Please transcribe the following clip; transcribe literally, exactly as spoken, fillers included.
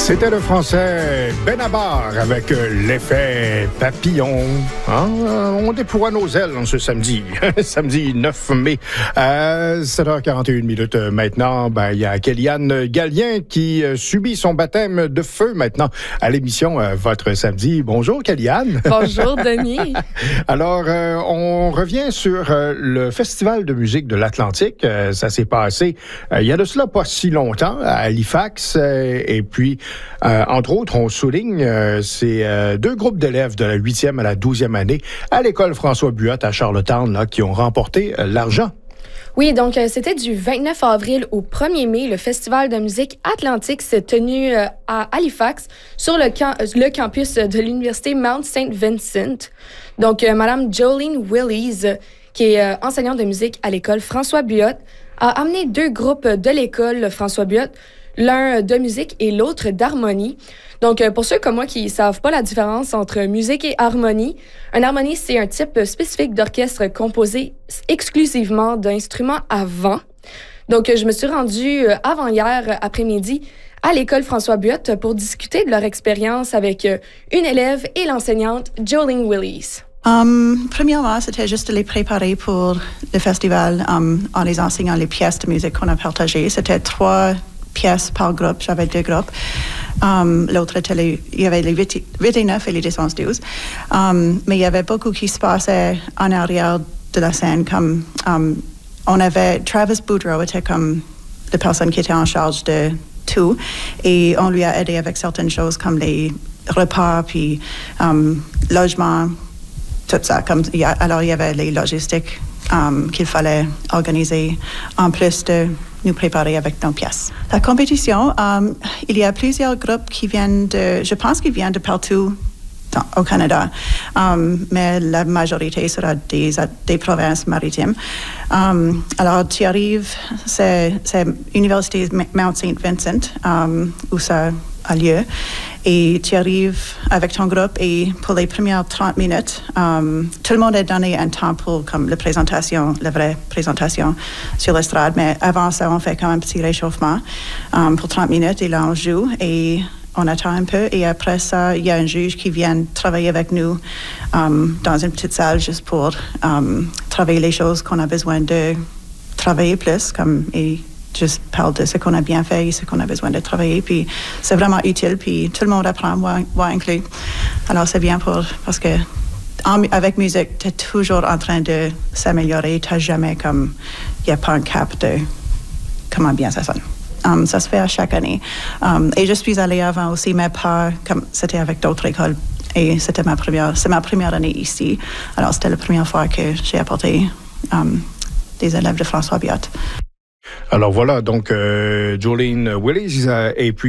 C'était le français Benabar avec l'effet papillon. Hein? On déploie nos ailes en ce samedi, samedi neuf mai. À sept heures quarante et une minutes maintenant, ben, il y a Kéliane Gallien qui subit son baptême de feu maintenant à l'émission Votre Samedi. Bonjour Kéliane. Bonjour Denis. Alors, euh, on revient sur euh, le Festival de musique de l'Atlantique. Euh, ça s'est passé euh, il y a de cela pas si longtemps à Halifax. Euh, et puis, euh, entre autres, on souligne euh, ces euh, deux groupes d'élèves de la huitième à la douzième année à l'école François Buot à Charlottetown là, qui ont remporté euh, l'argent. Oui, donc euh, c'était du vingt-neuf avril au premier mai. Le Festival de musique Atlantique s'est tenu euh, à Halifax sur le, camp- le campus de l'Université Mount Saint Vincent. Donc, euh, Madame Jolene Willis, qui est euh, enseignante de musique à l'école François Buot, a amené deux groupes de l'école François Buot, l'un de musique et l'autre d'harmonie. Donc, euh, pour ceux comme moi qui ne savent pas la différence entre musique et harmonie, un harmonie, c'est un type spécifique d'orchestre composé exclusivement d'instruments à vent. Donc, euh, je me suis rendue euh, avant-hier après-midi à l'école François Buot pour discuter de leur expérience avec euh, une élève et l'enseignante Jolene Willis. Um, premièrement, c'était juste de les préparer pour le festival um, en les enseignant les pièces de musique qu'on a partagées. C'était trois pièces par groupe, j'avais deux groupes. Um, l'autre était les, il y avait les huit et neuf et les dix, onze, douze. Um, mais il y avait beaucoup qui se passait en arrière de la scène, comme um, on avait Travis Boudreau était comme la personne qui était en charge de tout et on lui a aidé avec certaines choses comme les repas puis um, logement, tout ça. Comme, il y a, alors il y avait les logistiques um, qu'il fallait organiser en plus de nous préparer avec nos pièces. La compétition, um, il y a plusieurs groupes qui viennent de, je pense qu'ils viennent de partout dans, au Canada, um, mais la majorité sera des, des provinces maritimes. Um, alors, tu arrives, c'est, c'est l'Université Mount Saint Vincent, um, où ça a lieu, et tu arrives avec ton groupe et pour les premières trente minutes, um, tout le monde est donné un temps pour comme la présentation, la vraie présentation sur l'estrade, mais avant ça, on fait quand même un petit réchauffement um, pour trente minutes et là, on joue et on attend un peu et après ça, il y a un juge qui vient travailler avec nous um, dans une petite salle juste pour um, travailler les choses qu'on a besoin de travailler plus, comme et juste parle de ce qu'on a bien fait et ce qu'on a besoin de travailler. Puis c'est vraiment utile. Puis tout le monde apprend, moi, moi inclus. Alors c'est bien pour, parce que en, avec musique, tu es toujours en train de s'améliorer. Tu n'as jamais comme, il n'y a pas un cap de comment bien ça sonne. Um, ça se fait à chaque année. Um, et je suis allée avant aussi, mais pas comme c'était avec d'autres écoles. Et c'était ma première, c'est ma première année ici. Alors c'était la première fois que j'ai apporté um, des élèves de François Buot. Alors voilà, donc euh, Jolene Willis euh, et puis